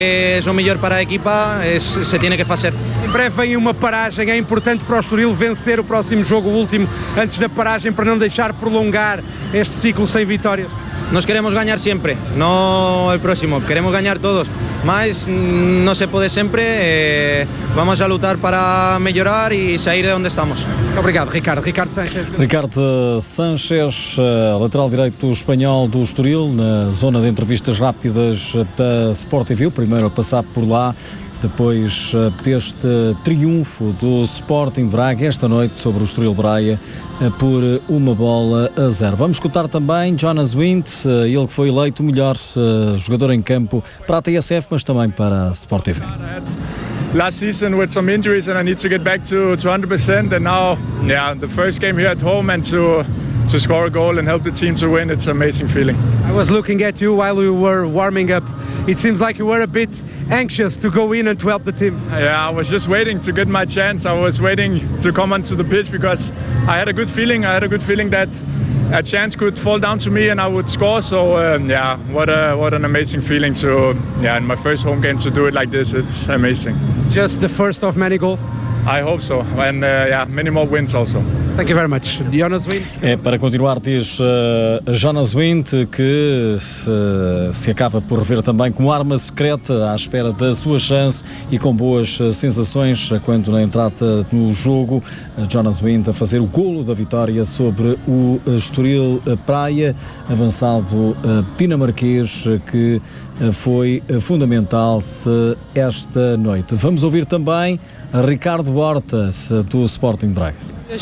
É o melhor para a equipa, se tem que fazer. Em breve vem uma paragem, é importante para o Estoril vencer o próximo jogo, o último, antes da paragem, para não deixar prolongar este ciclo sem vitórias. Nós queremos ganhar sempre, não o próximo, queremos ganhar todos, mas não se pode sempre, vamos a lutar para melhorar e sair de onde estamos. Obrigado, Ricardo. Ricardo Sanchez. Ricardo Sanchez, lateral direito espanhol do Estoril, na zona de entrevistas rápidas da Sport TV, o primeiro a passar por lá, depois deste triunfo do Sporting de Braga esta noite sobre o Estoril Praia por 1-0. Vamos escutar também Jonas Wind, ele que foi eleito o melhor jogador em campo para a TSF, mas também para a Sport TV. Last season with some injuries and I need to get back to 100%, and now the first game here at home and to score a goal and help the team to win, it's an amazing feeling. I was looking at you while you were warming up. It seems like you were a bit anxious to go in and to help the team. Yeah, I was just waiting to get my chance. I was waiting to come onto the pitch because I had a good feeling. I had a good feeling that a chance could fall down to me and I would score. So what an amazing feeling to in my first home game to do it like this. It's amazing. Just the first of many goals? I hope so, and many more wins also. Thank you very much. Jonas Wind. É para continuar, diz Jonas Wind, que se acaba por rever também como arma secreta à espera da sua chance e com boas sensações quando na entrada no jogo. Jonas Wind a fazer o golo da vitória sobre o Estoril Praia, avançado dinamarquês que foi fundamental esta noite. Vamos ouvir também Ricardo Horta, do Sporting Braga.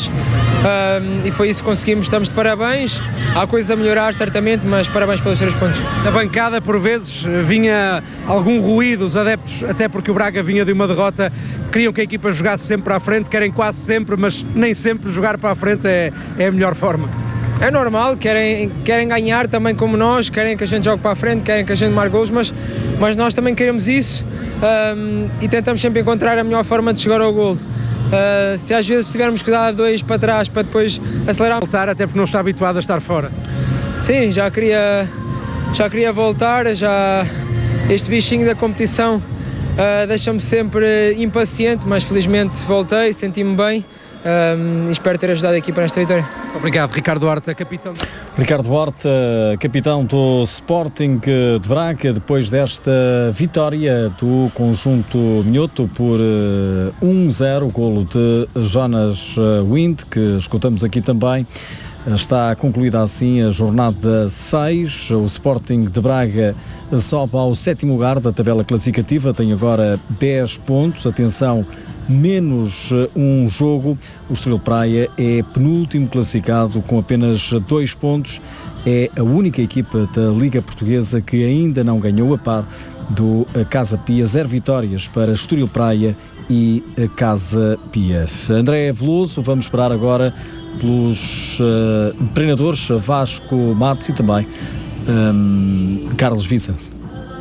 E foi isso que conseguimos, estamos de parabéns, há coisas a melhorar certamente, mas parabéns pelos 3 pontos. Na bancada por vezes vinha algum ruído, os adeptos, até porque o Braga vinha de uma derrota, queriam que a equipa jogasse sempre para a frente, querem quase sempre, mas nem sempre jogar para a frente é a melhor forma. É normal, querem ganhar também como nós, querem que a gente jogue para a frente, querem que a gente marque golos, mas nós também queremos isso e tentamos sempre encontrar a melhor forma de chegar ao golo. Se às vezes tivermos que dar 2 para trás para depois acelerar, voltar, até porque não está habituado a estar fora. Sim, já queria voltar, este bichinho da competição deixa-me sempre impaciente, mas felizmente voltei, senti-me bem. Espero ter ajudado a equipa nesta vitória. Obrigado, Ricardo Horta, capitão. Ricardo Horta, capitão do Sporting de Braga, depois desta vitória do conjunto minhoto por 1-0, o golo de Jonas Wind, que escutamos aqui também. Está concluída assim a jornada 6, o Sporting de Braga sobe ao 7º lugar da tabela classificativa, tem agora 10 pontos, atenção, menos um jogo. O Estoril Praia é penúltimo classificado com apenas 2 pontos, é a única equipa da Liga Portuguesa que ainda não ganhou, a par do Casa Pia. 0 vitórias para Estoril Praia e Casa Pia. André Veloso, vamos esperar agora pelos treinadores Vasco Matos e também Carlos Vicens.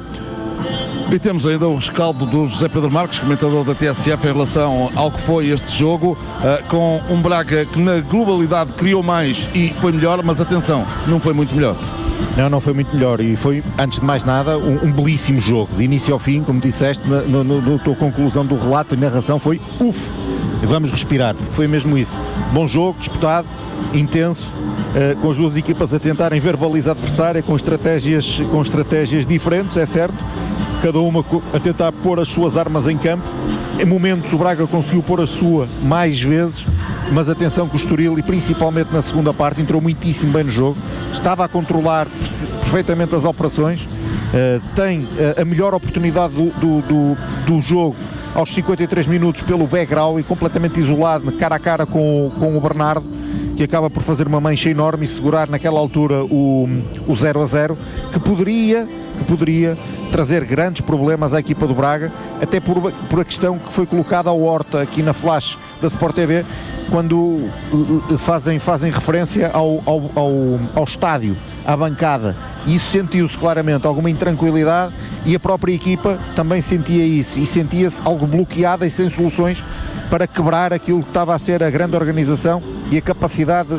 E temos ainda o rescaldo do José Pedro Marques, comentador da TSF, em relação ao que foi este jogo, com um Braga que na globalidade criou mais e foi melhor, mas atenção, não foi muito melhor. Não foi muito melhor e foi, antes de mais nada, um belíssimo jogo, de início ao fim, como disseste, na tua conclusão do relato e narração foi vamos respirar, porque foi mesmo isso. Bom jogo, disputado, intenso, com as duas equipas a tentarem verbalizar a adversária com estratégias diferentes, é certo, cada uma a tentar pôr as suas armas em campo. Em momentos o Braga conseguiu pôr a sua mais vezes, mas atenção que o Estoril, e principalmente na segunda parte, entrou muitíssimo bem no jogo, estava a controlar perfeitamente as operações, tem a melhor oportunidade do jogo aos 53 minutos pelo Begrau e completamente isolado, cara a cara com o Bernardo, que acaba por fazer uma mancha enorme e segurar naquela altura o 0-0, que poderia trazer grandes problemas à equipa do Braga, até por a questão que foi colocada ao Horta aqui na flash da Sport TV, quando fazem referência ao estádio, à bancada, e isso sentiu-se claramente, alguma intranquilidade, e a própria equipa também sentia isso, e sentia-se algo bloqueada e sem soluções para quebrar aquilo que estava a ser a grande organização e a capacidade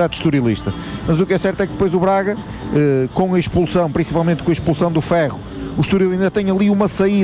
estorilista. Mas o que é certo é que depois o Braga, com a expulsão, principalmente com a expulsão do Ferro, o Estoril ainda tem ali uma saída